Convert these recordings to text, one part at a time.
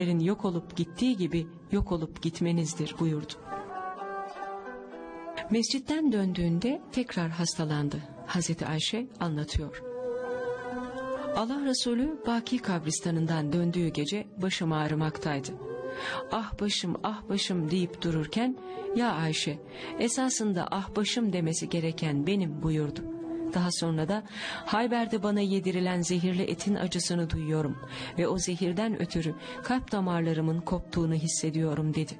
yok olup gittiği gibi yok olup gitmenizdir buyurdu. Mescitten döndüğünde tekrar hastalandı. Hazreti Ayşe anlatıyor. Allah Resulü Baki kabristanından döndüğü gece başım ağrımaktaydı. Ah başım ah başım deyip dururken ya Ayşe esasında ah başım demesi gereken benim buyurdu. Daha sonra da Hayber'de bana yedirilen zehirli etin acısını duyuyorum ve o zehirden ötürü kalp damarlarımın koptuğunu hissediyorum dedi.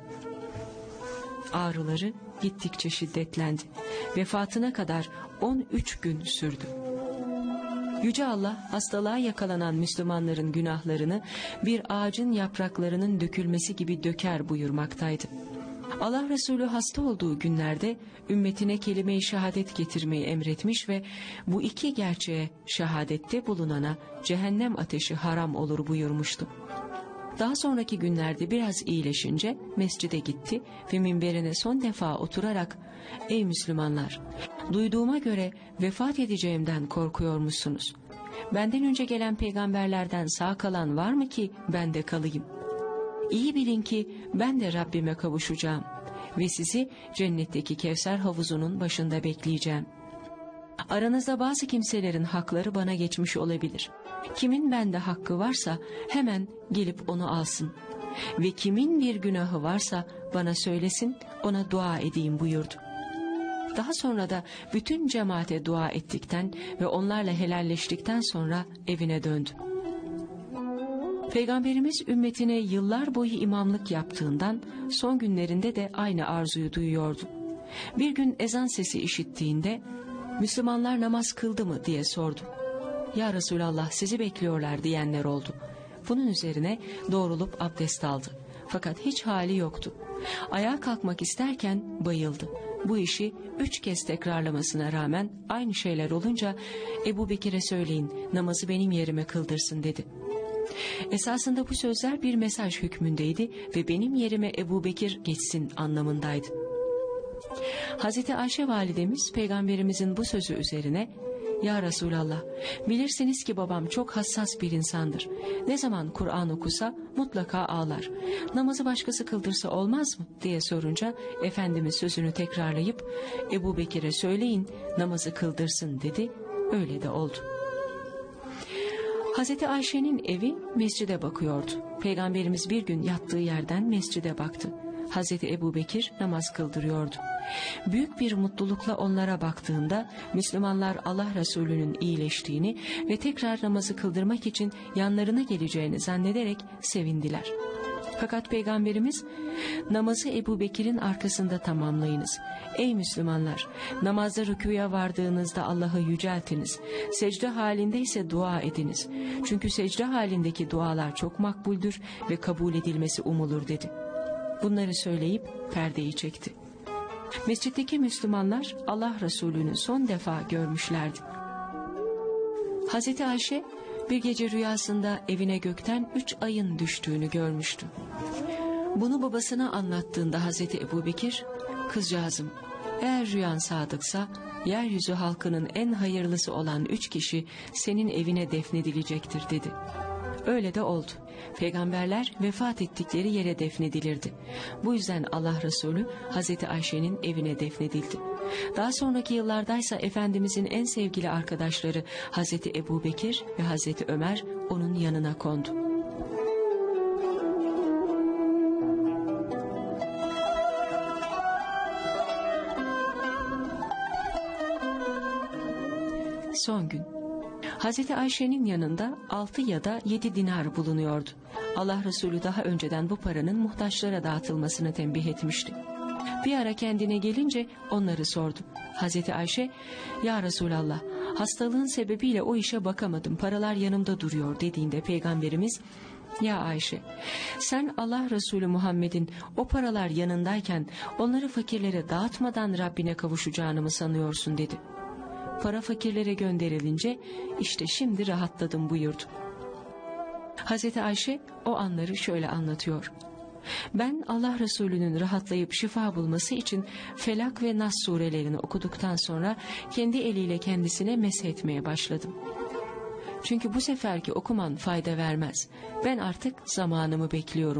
Ağrıları gittikçe şiddetlendi. Vefatına kadar 13 gün sürdü. Yüce Allah hastalığa yakalanan Müslümanların günahlarını bir ağacın yapraklarının dökülmesi gibi döker buyurmaktaydı. Allah Resulü hasta olduğu günlerde ümmetine kelime-i şehadet getirmeyi emretmiş ve bu iki gerçeğe şehadette bulunana cehennem ateşi haram olur buyurmuştu. Daha sonraki günlerde biraz iyileşince mescide gitti ve minberine son defa oturarak "Ey Müslümanlar, duyduğuma göre vefat edeceğimden korkuyormuşsunuz. Benden önce gelen peygamberlerden sağ kalan var mı ki ben de kalayım? İyi bilin ki ben de Rabbime kavuşacağım ve sizi cennetteki Kevser havuzunun başında bekleyeceğim. Aranızda bazı kimselerin hakları bana geçmiş olabilir. Kimin bende hakkı varsa hemen gelip onu alsın. Ve kimin bir günahı varsa bana söylesin, ona dua edeyim buyurdu. Daha sonra da bütün cemaate dua ettikten ve onlarla helalleştikten sonra evine döndü. Peygamberimiz ümmetine yıllar boyu imamlık yaptığından son günlerinde de aynı arzuyu duyuyordu. Bir gün ezan sesi işittiğinde "Müslümanlar namaz kıldı mı?" diye sordu. "Ya Resulallah sizi bekliyorlar" diyenler oldu. Bunun üzerine doğrulup abdest aldı. Fakat hiç hali yoktu. Ayağa kalkmak isterken bayıldı. Bu işi 3 kez tekrarlamasına rağmen aynı şeyler olunca Ebu Bekir'e söyleyin namazı benim yerime kıldırsın dedi. Esasında bu sözler bir mesaj hükmündeydi ve benim yerime Ebu Bekir geçsin anlamındaydı. Hazreti Ayşe validemiz peygamberimizin bu sözü üzerine "Ya Resulallah, bilirsiniz ki babam çok hassas bir insandır. Ne zaman Kur'an okusa mutlaka ağlar. Namazı başkası kıldırsa olmaz mı?" diye sorunca Efendimiz sözünü tekrarlayıp "Ebu Bekir'e söyleyin namazı kıldırsın" dedi. Öyle de oldu. Hazreti Ayşe'nin evi mescide bakıyordu. Peygamberimiz bir gün yattığı yerden mescide baktı. Hazreti Ebu Bekir namaz kıldırıyordu. Büyük bir mutlulukla onlara baktığında Müslümanlar Allah Resulü'nün iyileştiğini ve tekrar namazı kıldırmak için yanlarına geleceğini zannederek sevindiler. Fakat Peygamberimiz "Namazı Ebu Bekir'in arkasında tamamlayınız. Ey Müslümanlar, namazda rükûya vardığınızda Allah'ı yüceltiniz. Secde halinde ise dua ediniz. Çünkü secde halindeki dualar çok makbuldür ve kabul edilmesi umulur" dedi. Bunları söyleyip perdeyi çekti. Mescitteki Müslümanlar Allah Resulü'nü son defa görmüşlerdi. Hazreti Ayşe bir gece rüyasında evine gökten 3 ayın düştüğünü görmüştü. Bunu babasına anlattığında Hazreti Ebu Bekir, "Kızcağızım, eğer rüyan sadıksa yeryüzü halkının en hayırlısı olan 3 kişi senin evine defnedilecektir" dedi. Öyle de oldu. Peygamberler vefat ettikleri yere defnedilirdi. Bu yüzden Allah Resulü Hazreti Ayşe'nin evine defnedildi. Daha sonraki yıllardaysa Efendimizin en sevgili arkadaşları Hazreti Ebu Bekir ve Hazreti Ömer onun yanına kondu. Son gün. Hazreti Ayşe'nin yanında 6 ya da 7 dinar bulunuyordu. Allah Resulü daha önceden bu paranın muhtaçlara dağıtılmasını tembih etmişti. Bir ara kendine gelince onları sordu. Hazreti Ayşe, "Ya Resulallah, hastalığın sebebiyle o işe bakamadım, paralar yanımda duruyor" dediğinde Peygamberimiz, "Ya Ayşe, sen Allah Resulü Muhammed'in o paralar yanındayken onları fakirlere dağıtmadan Rabbine kavuşacağını mı sanıyorsun?" dedi. Para fakirlere gönderilince işte şimdi rahatladım buyurdu. Hazreti Ayşe o anları şöyle anlatıyor. "Ben Allah Resulü'nün rahatlayıp şifa bulması için Felak ve Nas surelerini okuduktan sonra kendi eliyle kendisine meshetmeye başladım. Çünkü bu seferki okuman fayda vermez. Ben artık zamanımı bekliyorum.